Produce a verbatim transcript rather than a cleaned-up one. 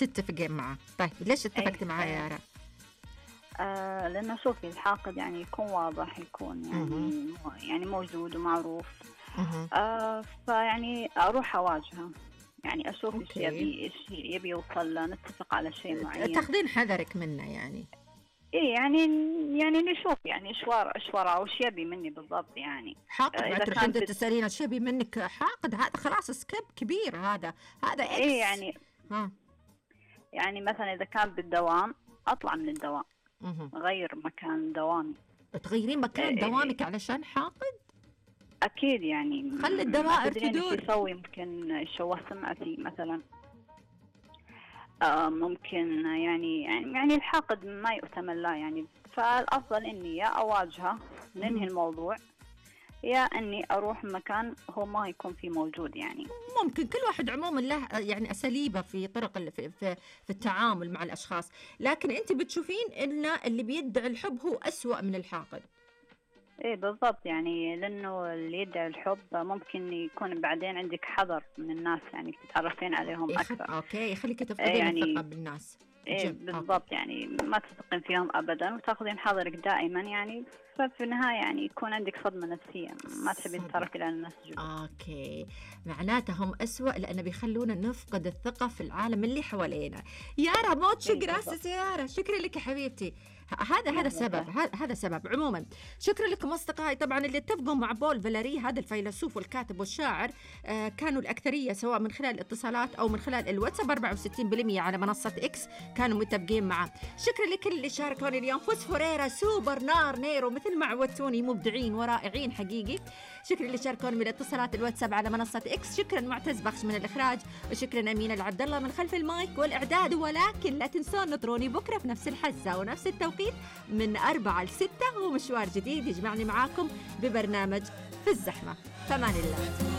تتفقين معه. طيب ليش اتفقتي معاه يا يارا؟ آه لأنه شوفي الحاقد يعني يكون واضح، يكون يعني يعني موجود ومعروف. آه فيعني أروح أواجهه، يعني أشوف إيش يبي إيش يبي يوصل له، نتفق على شيء معين. تاخذين حذرك منه يعني. إيه يعني يعني نشوف يعني إيش ورا إيش ورا وإيش يبي مني بالضبط يعني. حاقد بعد تروحين أنت تسألين إيش يبي منك حاقد، هذا خلاص سكيب كبير، هذا هذا إكس. إيه يعني ها. يعني مثلا إذا كان بالدوام أطلع من الدوام، غير مكان دوامي. تغيرين مكان إيه دوامك علشان حاقد؟ أكيد يعني خلي الدوائر تدور. يعني يسوي ممكن يشوه سمعتي مثلا، آه ممكن يعني يعني يعني الحاقد ما يؤتمن له يعني. فالأفضل إني يا أواجهه ننهي الموضوع، يا أني أروح مكان هو ما يكون فيه موجود يعني. ممكن كل واحد عموما له يعني أساليبه في طرق في, في, في التعامل مع الأشخاص، لكن أنت بتشوفين إن اللي بيدعي الحب هو أسوأ من الحاقد. إيه بالضبط، يعني لأنه اللي يدعي الحب ممكن يكون بعدين عندك حذر من الناس، يعني تتعرفين عليهم أكثر. أوكي يخليك تفقدين يعني الثقة بالناس. إيه بالضبط، يعني ما تثقين فيهم أبدا وتأخذين حذرك دائما يعني. ففي النهاية يعني يكون عندك صدمة نفسية، ما تحبين تتعرفي على الناس جوا. أوكي معناته هم أسوأ لأنه بيخلونا نفقد الثقة في العالم اللي حوالينا. يارا موت شكرا أساس يارا، شكرا لك يا حبيبتي. هذا هذا سبب هذا سبب عموما. شكرا لكم أصدقائي. طبعا اللي اتفقوا مع بول فاليري هذا الفيلسوف والكاتب والشاعر آه كانوا الأكثرية سواء من خلال الاتصالات أو من خلال الواتساب أربعة وستين بالمئة على منصة إكس كانوا متفقين معه. شكرا لكل اللي شاركوني اليوم. فوسفوريرا سوبر نار نيرو مثل ما عودتوني، مبدعين ورائعين حقيقي. شكرا اللي شاركوني من اتصالات الواتساب على منصة إكس. شكرا معتز بخش من الإخراج، وشكرا أمينة العبد الله من خلف المايك والإعداد. ولكن لا تنسون نطروني بكرة في نفس الحزة ونفس التوقيت من أربعة لستة، ومشوار جديد يجمعني معاكم ببرنامج في الزحمة. فمان الله.